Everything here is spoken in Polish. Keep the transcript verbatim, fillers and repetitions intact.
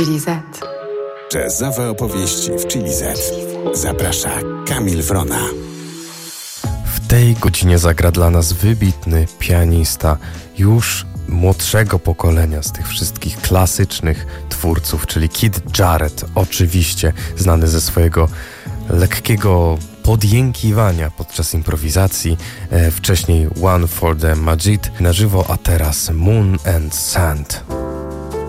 Chili Z. Jazzowe opowieści w Chili Z. Zaprasza Kamil Wrona. W tej godzinie zagra dla nas wybitny pianista, już młodszego pokolenia z tych wszystkich klasycznych twórców, czyli Keith Jarrett, oczywiście znany ze swojego lekkiego podjękiwania podczas improwizacji, e, wcześniej One for the Majid na żywo, a teraz Moon and Sand.